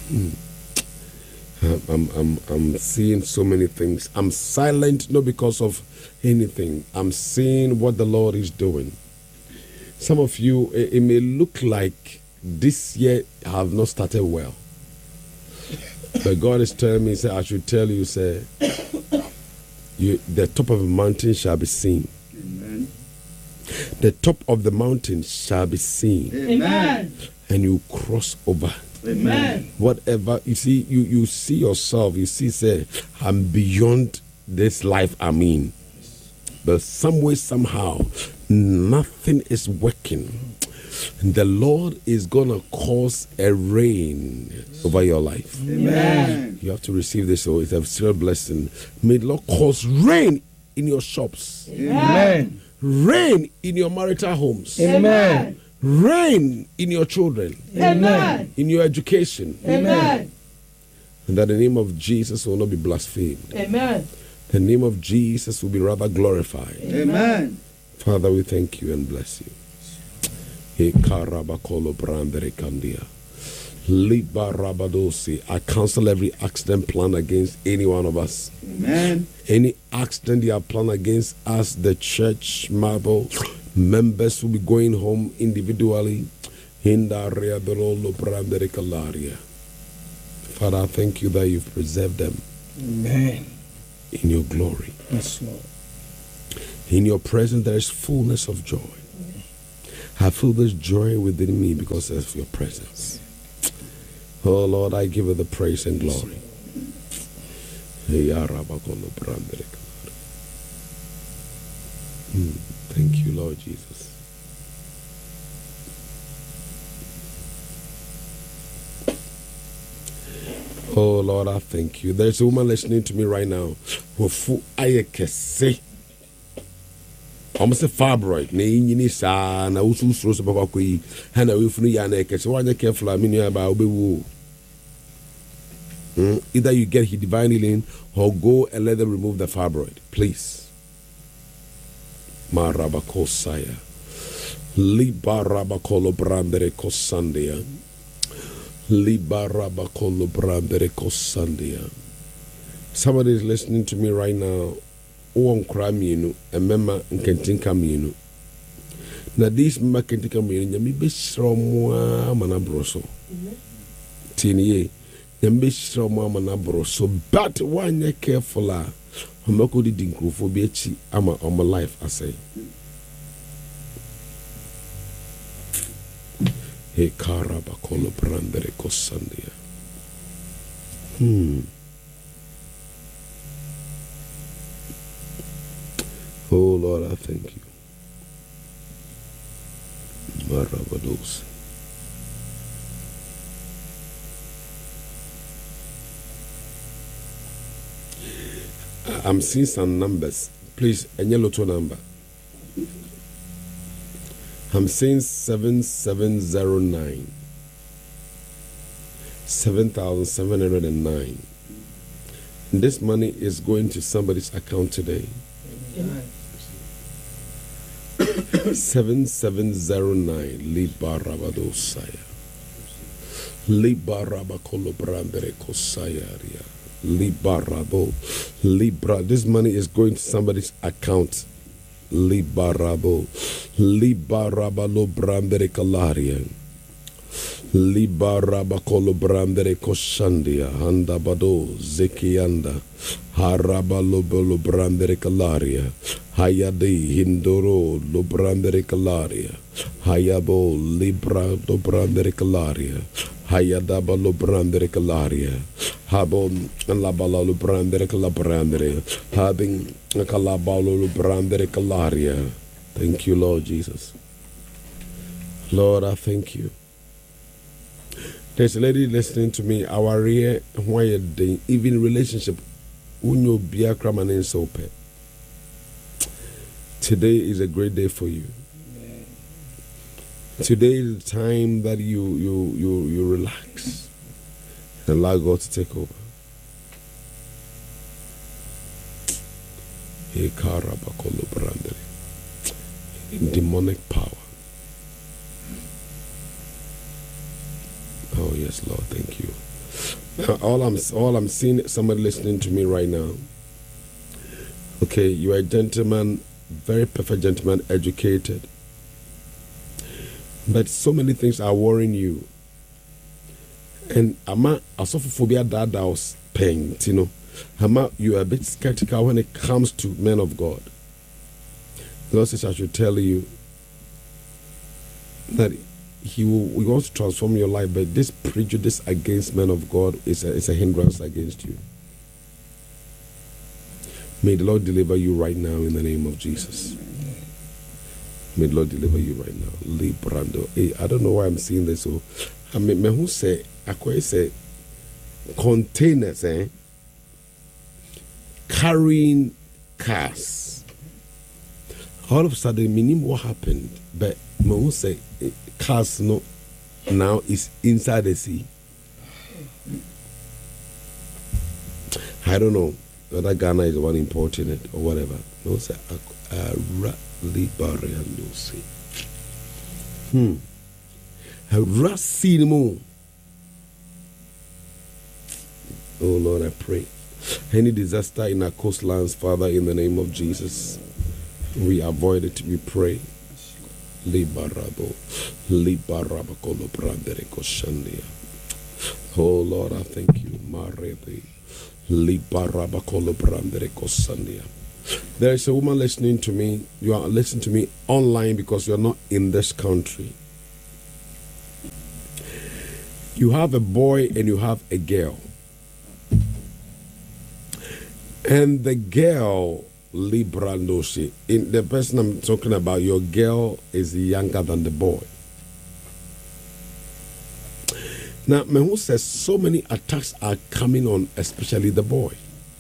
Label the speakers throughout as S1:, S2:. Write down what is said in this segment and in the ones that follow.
S1: I'm seeing so many things. I'm silent not because of anything. I'm seeing what the Lord is doing. Some of you, it may look like this year have not started well. But God is telling me, say, I should tell you, say, the top of a mountain shall be seen.
S2: Amen.
S1: The top of the mountain shall be seen.
S2: Amen.
S1: And you cross over.
S2: Amen.
S1: Whatever, you see, you see yourself, you see, say, I'm beyond this life I'm in. But some way, somehow, nothing is working. The Lord is going to cause a rain over your life.
S2: Amen.
S1: You have to receive this, so it's a still blessing. May the Lord cause rain in your shops.
S2: Amen.
S1: Rain in your marital homes.
S2: Amen.
S1: Rain in your children.
S2: Amen.
S1: In your education.
S2: Amen.
S1: And that the name of Jesus will not be blasphemed.
S2: Amen.
S1: The name of Jesus will be rather glorified.
S2: Amen.
S1: Father, we thank you and bless you. I cancel every accident plan against any one of us.
S2: Amen.
S1: Any accident they have planned against us, the church marble members will be going home individually. Father, I thank you that you've preserved them.
S2: Amen.
S1: In your glory.
S2: Yes, Lord.
S1: In your presence there is fullness of joy. I feel this joy within me because of your presence. Oh Lord, I give you the praise and glory. Thank you, Lord Jesus. Oh Lord, I thank you. There's a woman listening to me right now who ayekese. Almost a fibroid. Na usu so papa koi. Hana we funu ya na ekese. Wanya careful amini about obewu. Either you get divine healing or go and let them remove the fibroid. Please. Marabakosaya. Libarabakolo brandere kosandia. Libarabakolo brandere kosandia. Somebody is listening to me right now. One crime, and member and can't come in. Now, this market come in, you may be strong, manabroso. Tiny, you may be strong, manabroso. But one year careful, I'm not going to drink for BH. I'm on my life, I say. Hey, Karabakolo Brandere Kosandia. Oh Lord, I thank you. Marabados. I'm seeing some numbers. Please, a yellow to number. I'm saying 7709. 7,709. This money is going to somebody's account today. 7709 Libarabadosaya Libarabakolo Brandere Kosayaria Libarabo Libra. This money is going to somebody's account. Libarabo Libarabalo Brandere Kalaria Libarabakolo Brandere Koshandia Handabado Zekianda Harabalo Bolo Brandere Kalaria Hayadi Hindoro lo Brandere Kalaria Hayabo Libra do Brandere Kalaria Hayadaba lo Brandere Kalaria Habon Labala lo Brandere Kalabrandere Habing Kalabalo lo Brandere Kalaria. Thank you, Lord Jesus. Lord, I thank you. There's a lady listening to me. Our rear, even relationship, unyo biya kramanen sope. Today is a great day for you. Today is the time that you relax and allow God to take over. In demonic power. Oh yes, Lord, thank you. All I'm seeing, somebody listening to me right now. Okay, you are a gentleman, very perfect gentleman, educated. But so many things are worrying you. And ama asofophobia that was pain, you know. Ama, you are a bit skeptical when it comes to men of God. The Lord says I should tell you that He wants to transform your life, but this prejudice against men of God is a hindrance against you. May the Lord deliver you right now in the name of Jesus. May the Lord deliver you right now. Librando. Hey, I don't know why I'm seeing this. So, I mean, who say, I say, containers, carrying cars. All of a sudden, meaning what happened, but who say, cars no, now is inside the sea. I don't know whether Ghana is the one importing it or whatever. No, say, Oh Lord, I pray. Any disaster in our coastlands, Father, in the name of Jesus, we avoid it, we pray. Oh Lord, I thank you. There is a woman listening to me. You are listening to me online because you are not in this country. You have a boy and you have a girl. And the girl, Librandoshi, in the person I'm talking about, your girl is younger than the boy. Now, Mehu says so many attacks are coming on, especially the boy.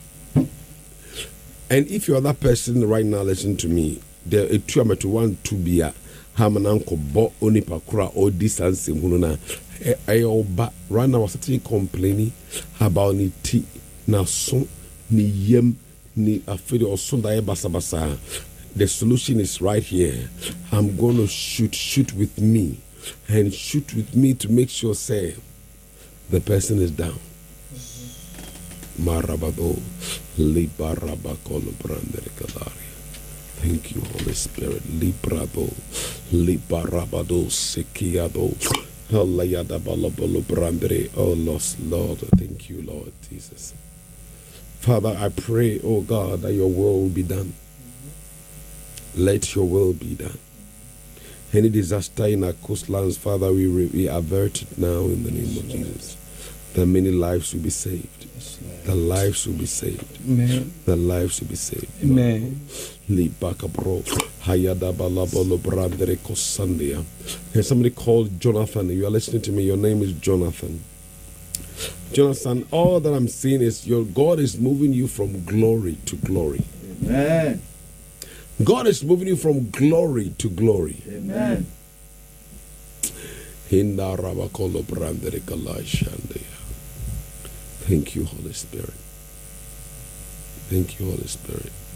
S1: And if you're that person right now, listen to me. There are two to one to be a Hamananko bo onipakura or distance in Hununa. Right now, I was sitting complaining about ni tea, na son, ni yem, ni afraid or son da basa basa. The solution is right here. I'm going to shoot with me, and shoot with me to make sure, say, the person is down. Marabado, Libarabakolo Brandere Kalaria. Thank you, Holy Spirit. Librado, Libarabado, Sekiado, Halayada Balabolo Brandere. Oh, Lord. Thank you, Lord Jesus. Father, I pray, oh God, that your will be done. Let your will be done. Any disaster in our coastlands, Father, we avert it now in the name of Jesus. That many lives will be saved. The lives will be saved.
S2: Amen.
S1: The lives will be saved.
S2: Amen.
S1: There's somebody called Jonathan. You are listening to me. Your name is Jonathan. Jonathan, all that I'm seeing is your God is moving you from glory to glory.
S2: Amen.
S1: God is moving you from glory to glory.
S2: Amen.
S1: Thank you, Holy Spirit. Thank you, Holy Spirit.